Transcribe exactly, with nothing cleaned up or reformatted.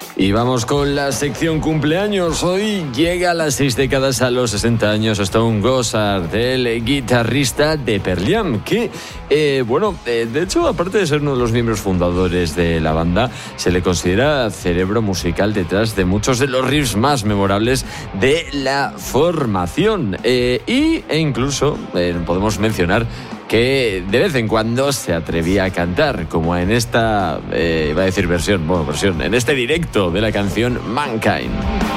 Y vamos con la sección cumpleaños. Hoy llega a las seis décadas, a los sesenta años, Stone Gossard, el guitarrista de Pearl Jam, que, eh, bueno, eh, de hecho, aparte de ser uno de los miembros fundadores de la banda, se le considera cerebro musical detrás de muchos de los riffs más memorables de la formación. Eh, y, e incluso eh, podemos mencionar que de vez en cuando se atrevía a cantar, como en esta, eh, iba a decir versión, bueno, versión, en este directo de la canción Mankind.